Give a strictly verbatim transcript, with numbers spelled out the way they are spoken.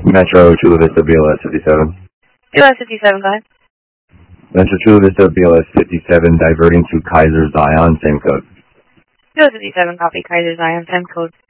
Metro Chula Vista B L S fifty-seven. B L S fifty-seven, go ahead. Metro Chula Vista B L S fifty-seven diverting to Kaiser Zion, same code. B L S fifty-seven, copy. Kaiser Zion, same code.